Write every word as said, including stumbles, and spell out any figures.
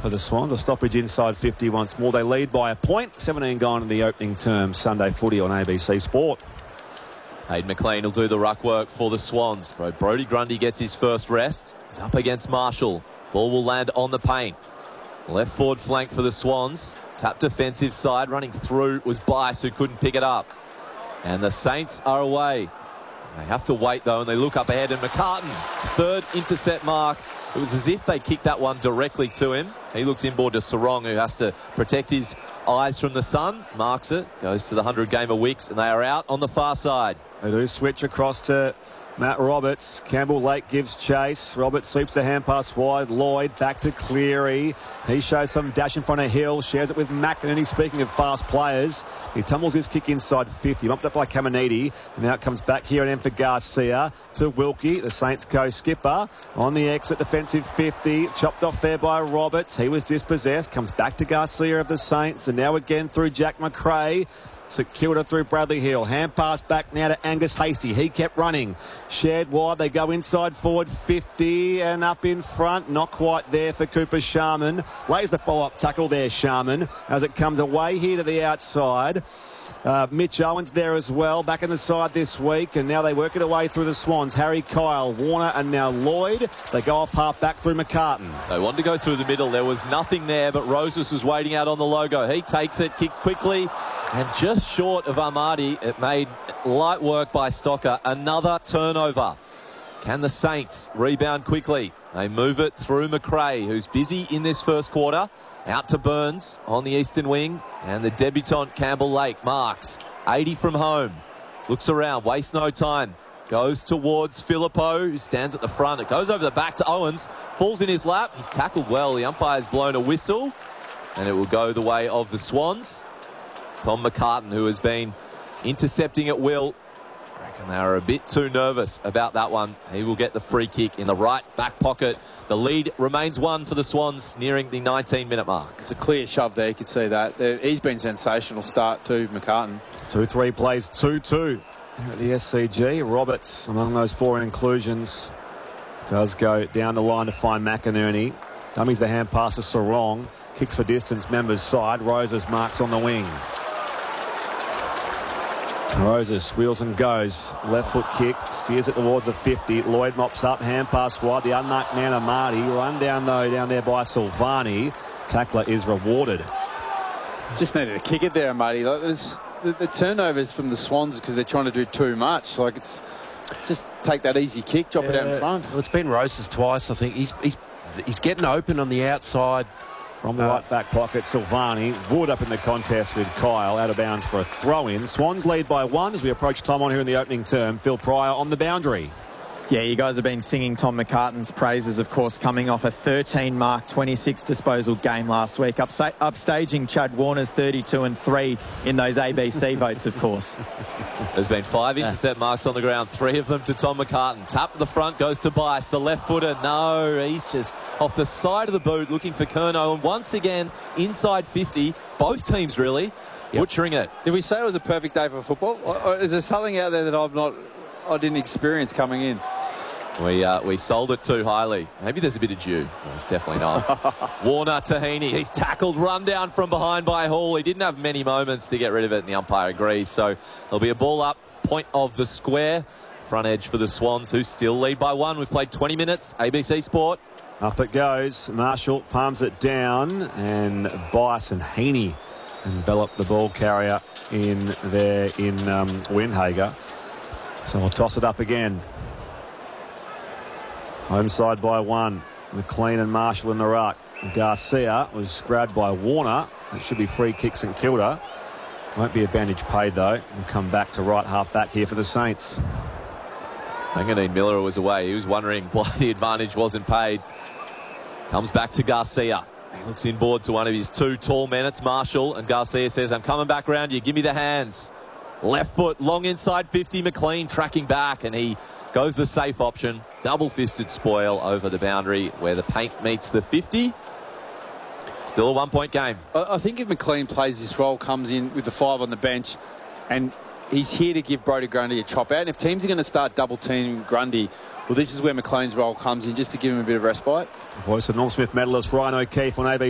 for the Swans. A stoppage inside fifty once more. They lead by a point. seventeen gone in the opening term. Sunday footy on A B C Sport. Hayden McLean will do the ruck work for the Swans. Brodie Grundy gets his first rest. He's up against Marshall. Ball will land on the paint. Left forward flank for the Swans. Tap defensive side. Running through was Bice, who couldn't pick it up. And the Saints are away. They have to wait, though, and they look up ahead. And McCartan, third intercept mark. It was as if they kicked that one directly to him. He looks inboard to Sarong, who has to protect his eyes from the sun. Marks it. Goes to the hundred-gamer Wicks, and they are out on the far side. They do switch across to Matt Roberts. Campbell Lake gives chase. Roberts sweeps the hand pass wide. Lloyd back to Cleary. He shows some dash in front of Hill. Shares it with McInerney. Speaking of fast players, he tumbles his kick inside fifty. Bumped up by Caminiti. And now it comes back here and then for Garcia to Wilkie. The Saints go skipper on the exit. Defensive fifty. Chopped off there by Roberts. He was dispossessed. Comes back to Garcia of the Saints. And now again through Jack McRae. To Kilda through Bradley Hill. Hand pass back now to Angus Hasty. He kept running. Shared wide. They go inside forward fifty and up in front. Not quite there for Cooper Sharman. Lays the follow-up tackle there, Sharman, as it comes away here to the outside. Uh, Mitch Owens there as well, back in the side this week, and now they work it away through the Swans. Harry Kyle, Warner, and now Lloyd. They go off half back through McCartan. They wanted to go through the middle. There was nothing there, but Roses was waiting out on the logo. He takes it, kicks quickly, and just short of Armadi. It made light work by Stocker. Another turnover. Can the Saints rebound quickly? They move it through McRae, who's busy in this first quarter. Out to Burns on the eastern wing. And the debutant Campbell Lake marks. eighty from home. Looks around, wastes no time. Goes towards Filippo, who stands at the front. It goes over the back to Owens. Falls in his lap. He's tackled well. The umpire's blown a whistle. And it will go the way of the Swans. Tom McCartan, who has been intercepting at will. I reckon they were a bit too nervous about that one. He will get the free kick in the right back pocket. The lead remains one for the Swans, nearing the nineteen-minute mark. It's a clear shove there. You could see that. He's been sensational start too, McCartan. two three plays two two here at the S C G. Roberts, among those four inclusions, does go down the line to find McInerney. Dummies the hand pass to Sarong. Kicks for distance, members side. Roses marks on the wing. Roses wheels and goes. Left foot kick. Steers it towards the fifty. Lloyd mops up. Hand pass wide. The unmarked man Amati. Run down though down there by Silvani. Tackler is rewarded. Just needed to kick it there, Amati. Like, the, the turnovers from the Swans because they're trying to do too much. Like it's just take that easy kick, drop yeah, it out in front. Well, it's been Roses twice. I think he's he's he's getting open on the outside. From the uh, right back pocket, Silvani. Wood up in the contest with Kyle, out of bounds for a throw-in. Swans lead by one as we approach time on here in the opening term. Phil Pryor on the boundary. Yeah, you guys have been singing Tom McCartan's praises, of course, coming off a thirteen mark, twenty-six disposal game last week. Upsta- upstaging Chad Warner's thirty-two and three in those A B C votes, of course. There's been five intercept marks on the ground, three of them to Tom McCartan. Tap at the front goes to Bice, the left footer. No, he's just off the side of the boot looking for Curnow. And once again, inside fifty, both teams really yep. butchering it. Did we say it was a perfect day for football? Or is there something out there that I've not, I didn't experience coming in? We uh, we sold it too highly. Maybe there's a bit of dew. No, it's definitely not. Warner Tahini. He's tackled, run down from behind by Hall. He didn't have many moments to get rid of it, and the umpire agrees. So there'll be a ball up, point of the square. Front edge for the Swans, who still lead by one. We've played twenty minutes. A B C Sport. Up it goes. Marshall palms it down, and Bice and Heaney envelop the ball carrier in there in um, Windhager. So we'll toss it up again. Home side by one. McLean and Marshall in the ruck. Garcia was grabbed by Warner. It should be free kick St Kilda. Won't be advantage paid though. We'll come back to right half back here for the Saints. Manganine Miller was away. He was wondering why the advantage wasn't paid. Comes back to Garcia. He looks inboard to one of his two tall men. It's Marshall. And Garcia says, I'm coming back around you. Give me the hands. Left foot, long inside fifty. McLean tracking back, and he goes the safe option. Double-fisted spoil over the boundary where the paint meets the fifty. Still a one-point game. I think if McLean plays this role, comes in with the five on the bench, and he's here to give Brodie Grundy a chop out. And if teams are going to start double-teaming Grundy, well, this is where McLean's role comes in, just to give him a bit of respite. Voice of Norm Smith medalist Ryan O'Keefe on A B C.